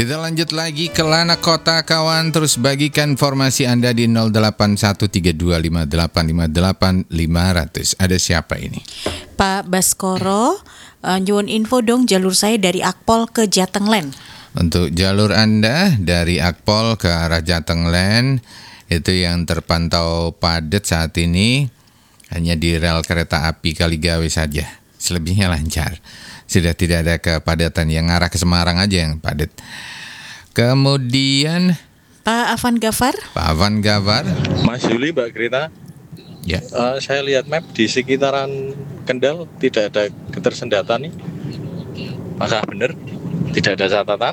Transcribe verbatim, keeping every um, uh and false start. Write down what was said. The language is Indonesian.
Kita lanjut lagi ke Lana Kota kawan. Terus bagikan informasi Anda di nol delapan satu tiga dua lima delapan lima delapan lima nol nol. Ada siapa ini? Pak Baskoro, uh, nyuwun info dong jalur saya dari Akpol ke Jatenglen. Untuk jalur Anda dari Akpol ke arah Jatenglen itu yang terpantau padat saat ini hanya di rel kereta api Kaligawe saja. Selebihnya lancar. Sudah tidak ada kepadatan, yang arah ke Semarang aja yang padat. Kemudian Pak Afan Gafar. Pak Afan Gafar. Mas Yuli, Mbak Grita, Ya. uh, saya lihat map di sekitaran Kendal tidak ada ketersendatan nih. Apakah benar? Tidak ada catatan?